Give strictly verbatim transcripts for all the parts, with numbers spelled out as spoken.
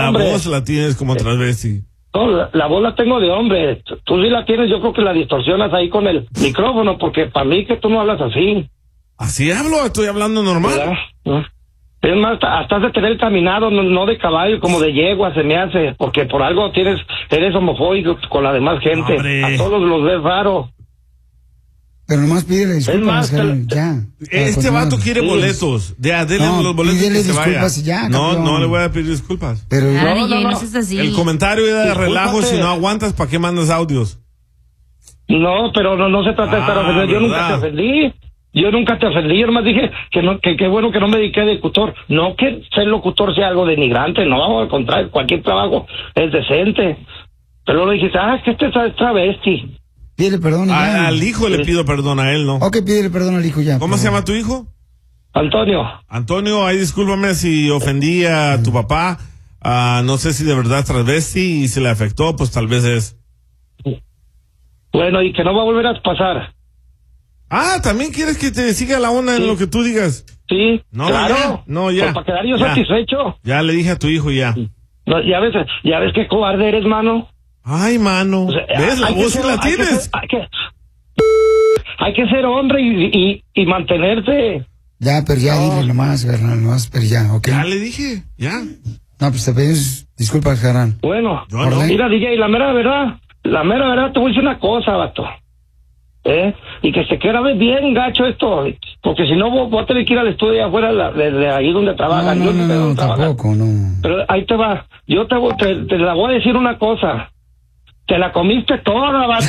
la hombre. voz la tienes como travesti. No, la, la voz la tengo de hombre. Tú sí la tienes, yo creo que la distorsionas ahí con el micrófono, porque para mí que tú no hablas así. ¿Así hablo? Estoy hablando normal. ¿Verdad? ¿No? Es más, hasta has de tener caminado, no, no de caballo, como de yegua se me hace, porque por algo tienes, eres homofóbico con la demás gente. Hombre. A todos los ves raro. Pero nomás pídele disculpas, más, carnal, te- ya. Este continuar. vato quiere Sí. boletos. De denle No, los boletos pídele que se vaya. disculpas y ya, no, campeón. no le voy a pedir disculpas. Pero Ah, No, D J, no, no, no. seas así. El comentario era de relajo. Discúlpate. Si no aguantas, ¿para qué mandas audios? No, pero no, no se trata de estar Ah, ofendido. Yo nunca te ¿verdad? ofendí. Yo nunca te ofendí. Yo nomás dije que no, que qué bueno que no me dediqué de locutor. No que ser locutor sea algo denigrante, no, al contrario, cualquier trabajo es decente. Pero luego dijiste, ah, es que este es travesti. pídele perdón y ya. A- al hijo le pido perdón, a él no. Ok, pídele perdón al hijo ya. ¿Cómo por se favor. llama tu hijo? Antonio, Antonio, ahí discúlpame si ofendí a tu papá. Ah, no sé si de verdad es travesti y si le afectó, pues tal vez es. bueno, y que no va a volver a pasar. Ah, ¿también quieres que te siga la onda en Sí. lo que tú digas? Sí, No, claro. ya, no, ya. Pues para quedar yo Ya. satisfecho. Ya le dije a tu hijo ya. No, ya ves, ya ves qué cobarde eres, mano. Ay, mano. O sea, ¿Ves? La hay que voz sí ser- la hay que tienes. ser- Hay que, hay que ser hombre y, y, y mantenerse. Ya, pero ya, dile nomás, carnal, nomás, pero ya, ok. Ya le dije, ya. No, pues te pedimos disculpas, carnal. Bueno, Yo no. mira, D J, la mera verdad, la mera verdad, te voy a decir una cosa, vato. ¿Eh? Y que se quede bien gacho esto, porque si no voy, voy a tener que ir al estudio afuera de, la- de- de ahí donde No, trabajan. no, Yo no, sé no, dónde trabajan. tampoco, no. Pero ahí te va, yo te, voy- te, te la voy a decir una cosa. Te la comiste toda, vato.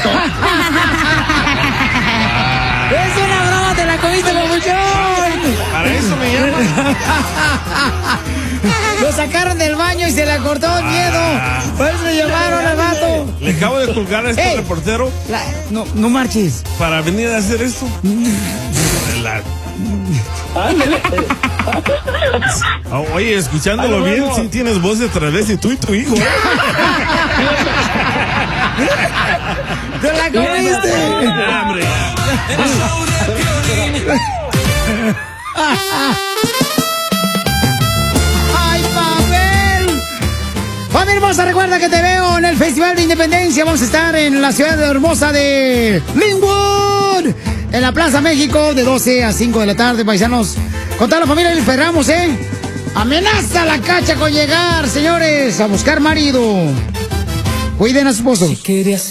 ¡Es una broma, te la comiste, papuchón! Para eso me llamas. Lo sacaron del baño y se le cortó el miedo. Por eso le llamaron al vato. Le acabo de colgar a este Ey. reportero La- no, no marches. para venir a hacer esto. La- Ándale. Ah, Oye, escuchándolo Ay, bien, bueno. sí tienes voz de travesti, tú y tu hijo, ¿eh? ¡Te la comiste! Ah, hombre. ¡Ay, papel! Familia hermosa, recuerda que te veo en el Festival de Independencia. Vamos a estar en la ciudad hermosa de Linwood, en la Plaza México, de doce a cinco de la tarde, paisanos. Con toda la familia les esperamos, ¿eh? Amenaza la cacha con llegar, señores, a buscar marido. Cuiden a sus esposos.